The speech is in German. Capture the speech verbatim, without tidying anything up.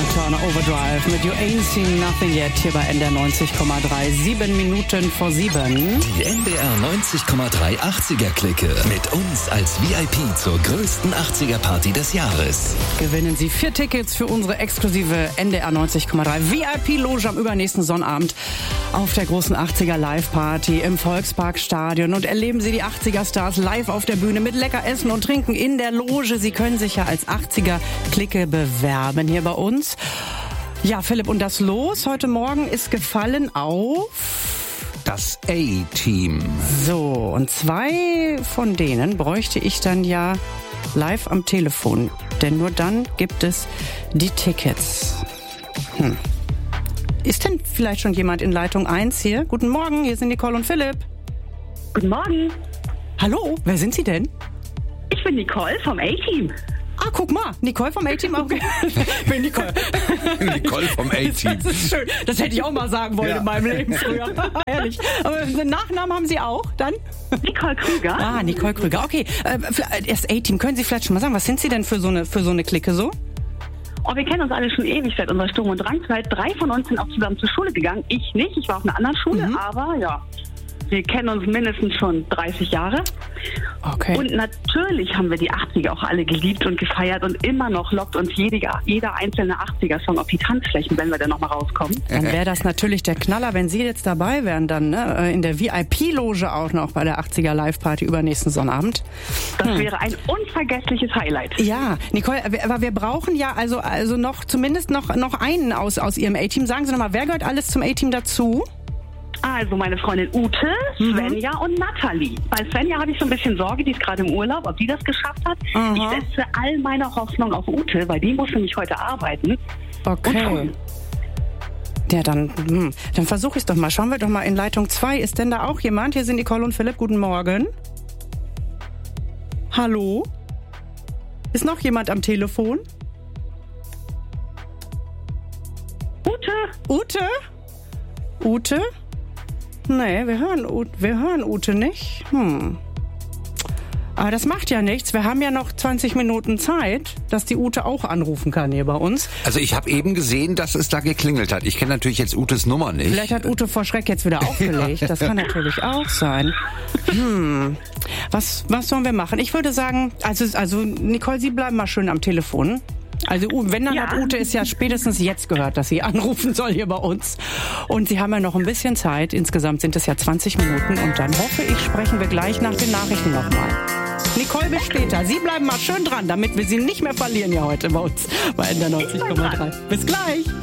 Turner Overdrive mit You Ain't Seen Nothing Yet hier bei N D R neunzig Komma drei. Sieben Minuten vor sieben. Die N D R neunzig Komma drei achtziger-Clique mit uns als V I P zur größten achtziger-Party des Jahres. Gewinnen Sie vier Tickets für unsere exklusive N D R neunzig Komma drei V I P-Loge am übernächsten Sonnabend auf der großen achtziger-Live-Party im Volksparkstadion und erleben Sie die achtziger-Stars live auf der Bühne mit lecker Essen und Trinken in der Loge. Sie können sich ja als achtziger-Clique bewerben hier bei uns. Ja, Philipp, und das Los heute Morgen ist gefallen auf das A-Team. So, und zwei von denen bräuchte ich dann ja live am Telefon, denn nur dann gibt es die Tickets. Hm. Ist denn vielleicht schon jemand in Leitung eins hier? Guten Morgen, hier sind Nicole und Philipp. Guten Morgen. Hallo, wer sind Sie denn? Ich bin Nicole vom A-Team. Ah, guck mal, Nicole vom A-Team. Okay. Ich bin Nicole. Nicole vom A-Team. Das ist schön. Das hätte ich auch mal sagen wollen ja. in meinem Leben früher. Ehrlich. Aber einen Nachnamen haben Sie auch dann? Nicole Krüger. Ah, Nicole Krüger. Okay, das A-Team. Können Sie vielleicht schon mal sagen, was sind Sie denn für so eine, für so eine Clique so? Oh, wir kennen uns alle schon ewig seit unserer Sturm- und Drangzeit. Drei von uns sind auch zusammen zur Schule gegangen. Ich nicht, ich war auf einer anderen Schule, mhm. aber ja, wir kennen uns mindestens schon dreißig Jahre. Okay. Und natürlich haben wir die achtziger auch alle geliebt und gefeiert und immer noch lockt uns jeder, jeder einzelne achtziger-Song auf die Tanzflächen, wenn wir dann nochmal rauskommen. Dann wäre das natürlich der Knaller, wenn Sie jetzt dabei wären, dann ne? in der V I P-Loge auch noch bei der achtziger-Live-Party übernächsten Sonnabend. Das hm. wäre ein unvergessliches Highlight. Ja, Nicole, aber wir brauchen ja also, also noch zumindest noch, noch einen aus, aus Ihrem A-Team. Sagen Sie nochmal, wer gehört alles zum A-Team dazu? Also meine Freundin Ute, Svenja mhm. und Nathalie. Bei Svenja habe ich so ein bisschen Sorge, die ist gerade im Urlaub, ob die das geschafft hat. Aha. Ich setze all meine Hoffnung auf Ute, weil die muss nämlich heute arbeiten. Okay. Ja, dann, hm, dann versuche ich es doch mal. Schauen wir doch mal in Leitung zwei. Ist denn da auch jemand? Hier sind Nicole und Philipp. Guten Morgen. Hallo? Ist noch jemand am Telefon? Ute? Ute? Ute? Nee, wir hören, wir hören Ute nicht. Hm. Aber das macht ja nichts. Wir haben ja noch zwanzig Minuten Zeit, dass die Ute auch anrufen kann hier bei uns. Also ich habe eben gesehen, dass es da geklingelt hat. Ich kenne natürlich jetzt Utes Nummer nicht. Vielleicht hat Ute vor Schreck jetzt wieder aufgelegt. Das kann natürlich auch sein. Hm. Was, was sollen wir machen? Ich würde sagen, also, also Nicole, Sie bleiben mal schön am Telefon. Also wenn, dann ja. hat Ute es ja spätestens jetzt gehört, dass sie anrufen soll hier bei uns. Und Sie haben ja noch ein bisschen Zeit. Insgesamt sind es ja zwanzig Minuten. Und dann hoffe ich, sprechen wir gleich nach den Nachrichten nochmal. Nicole, bis später. Sie bleiben mal schön dran, damit wir Sie nicht mehr verlieren hier heute bei uns bei N D R neunzig Komma drei. Bis gleich.